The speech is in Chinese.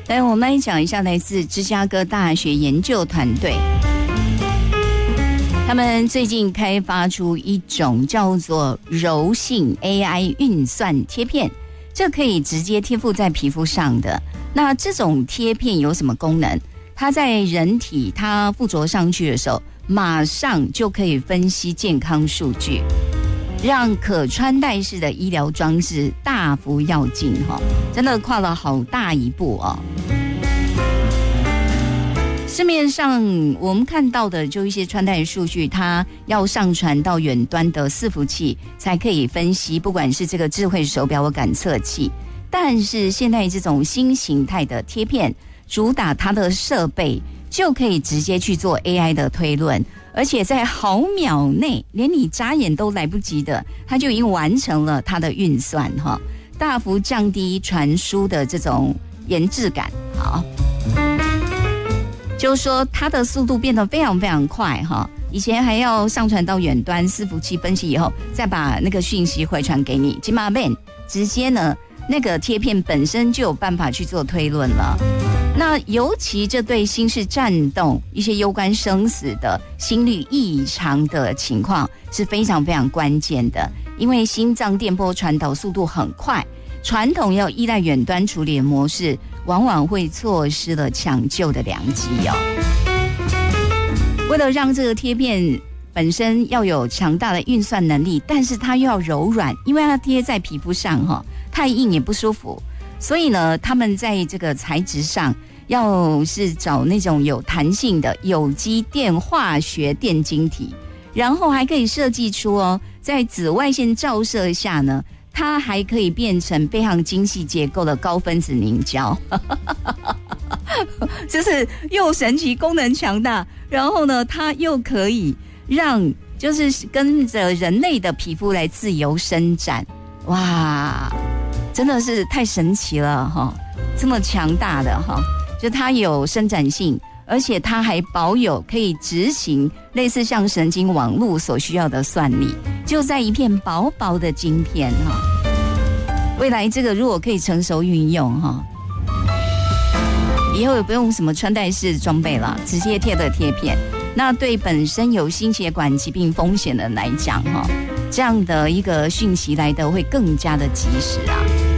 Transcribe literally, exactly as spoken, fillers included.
来，我们来讲一下来自芝加哥大学研究团队，他们最近开发出一种叫做柔性 A I 运算贴片，这可以直接贴附在皮肤上的。那这种贴片有什么功能？它在人体它附着上去的时候，马上就可以分析健康数据，让可穿戴式的医疗装置大幅跃进，真的跨了好大一步哦。市面上我们看到的就一些穿戴数据，它要上传到远端的伺服器才可以分析，不管是这个智慧手表或感测器。但是现在这种新形态的贴片，主打它的设备就可以直接去做 A I 的推论，而且在毫秒内，连你眨眼都来不及的，它就已经完成了它的运算哈，大幅降低传输的这种延滞感。好，就是说它的速度变得非常非常快哈，以前还要上传到远端伺服器分析以后，再把那个讯息回传给你，今嘛变直接呢，那个贴片本身就有办法去做推论了。那尤其这对心室颤动、一些攸关生死的心律异常的情况是非常非常关键的，因为心脏电波传导速度很快，传统要依赖远端处理的模式，往往会错失了抢救的良机哦。为了让这个贴片本身要有强大的运算能力，但是它又要柔软，因为它贴在皮肤上哈，太硬也不舒服。所以呢，他们在这个材质上要是找那种有弹性的有机电化学电晶体，然后还可以设计出哦，在紫外线照射下呢，它还可以变成非常精细结构的高分子凝胶，就是又神奇功能强大，然后呢，它又可以让就是跟着人类的皮肤来自由伸展，哇！真的是太神奇了哈，这么强大的哈，就它有伸展性，而且它还保有可以执行类似像神经网络所需要的算力，就在一片薄薄的晶片哈。未来这个如果可以成熟运用哈，以后也不用什么穿戴式装备了，直接贴的贴片，那对本身有心血管疾病风险的人来讲哈，这样的一个讯息来的会更加的及时啊。